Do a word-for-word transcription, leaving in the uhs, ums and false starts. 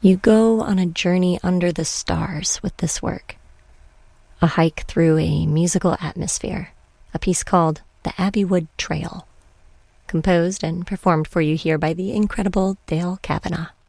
You go on a journey under the stars with this work. A hike through a musical atmosphere, a piece called The Abbeywood Trail, composed and performed for you here by the incredible Dale Kavanaugh.